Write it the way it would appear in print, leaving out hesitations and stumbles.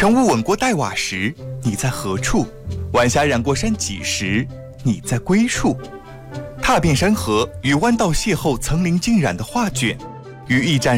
晨雾吻过黛瓦时，你在何处？晚霞染过山脊时，你在归处。踏遍山河，与弯道邂逅层林尽染的画卷，于驿站